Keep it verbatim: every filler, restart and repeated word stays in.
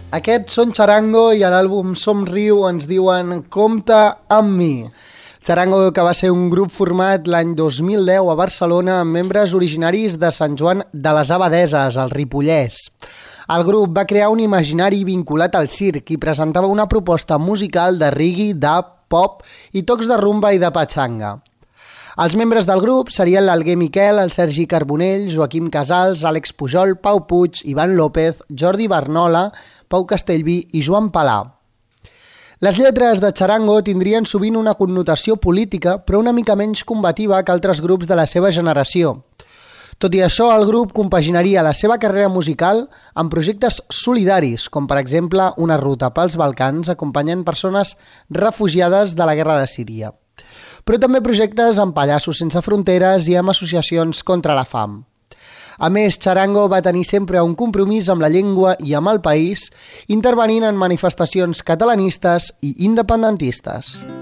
Aquests són Charango i a l'àlbum Somriu ens diuen Compta amb mi. Charango, que va ser un grup format l'any dos mil deu a Barcelona amb membres originaris de Sant Joan de les Abadeses, al Ripollès. El grup va crear un imaginari vinculat al circ i presentava una proposta musical de reggae, dub, pop i tocs de rumba i de patxanga. Els membres del grup serien l'Alguer Miquel, el Sergi Carbonell, Joaquim Casals, Àlex Pujol, Pau Puig, Ivan López, Jordi Barnola, Pau Castellví i Joan Palà. Les lletres de Charango tindrien sovint una connotació política, però una mica menys combativa que altres grups de la seva generació. Tot i això, el grup compaginaria la seva carrera musical amb projectes solidaris, com per exemple una ruta pels Balcans acompanyant persones refugiades de la guerra de Síria. Però també projectes amb Pallassos Sense Fronteres i amb associacions contra la fam. A més, Charango va tenir sempre un compromís amb la llengua i amb el país, intervenint en manifestacions catalanistes i independentistes.